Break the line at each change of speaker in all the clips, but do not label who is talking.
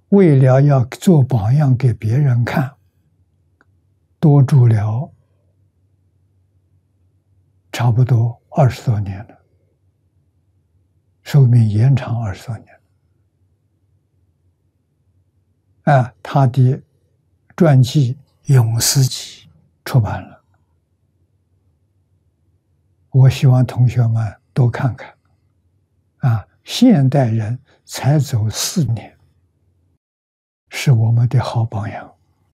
为了要做榜样给别人看，多住了差不多20多年了，寿命延长20多年。他的传记《永思集》出版了，我希望同学们多看看。现代人才走4年，是我们的好榜样。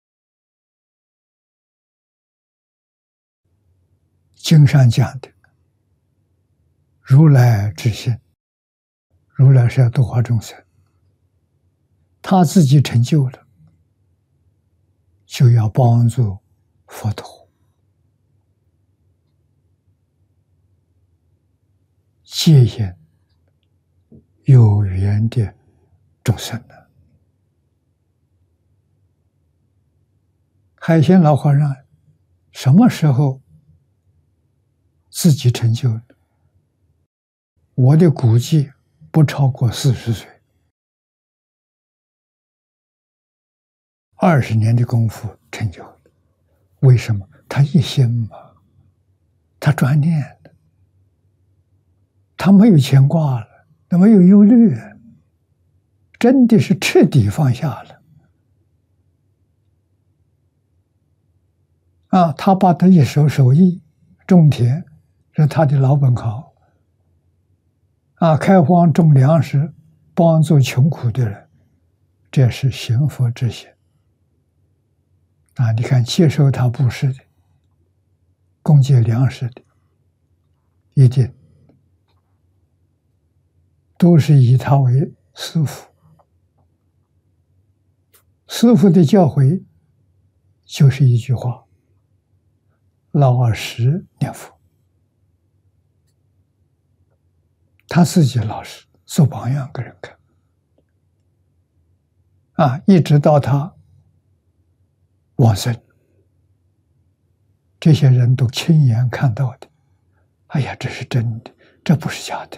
经上讲的，如来之心，如来是要度化众生，他自己成就了，就要帮助佛陀接引有缘的众生的。海鲜老和尚什么时候自己成就的？我的估计不超过40岁，20年的功夫成就的。为什么？他一心嘛，他专念的，他没有牵挂了，他没有忧虑，真的是彻底放下了。他把他一手手艺种田是他的老本行，开荒种粮食，帮助穷苦的人，这是行佛之心。你看接受他布施的，供给粮食的，一定都是以他为师父。师父的教诲就是一句话：老实念佛。他自己老实，做榜样给人看。一直到他往生，这些人都亲眼看到的。哎呀，这是真的，这不是假的。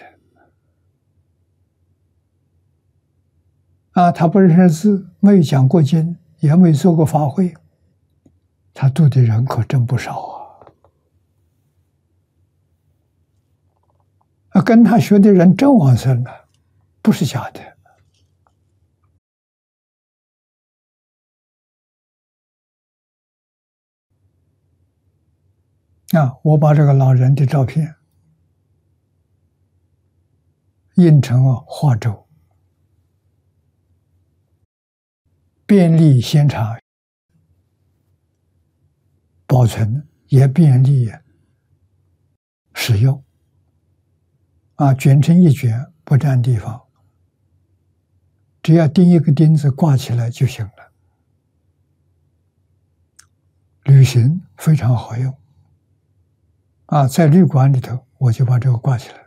他不认识字，没有讲过经，也没有做过法会，他度的人可真不少跟他学的人真往生了，不是假的。我把这个老人的照片印成画轴，便利现场保存，也便利使用。卷成一卷，不占地方，只要钉一个钉子挂起来就行了。旅行非常好用。在旅馆里头，我就把这个挂起来。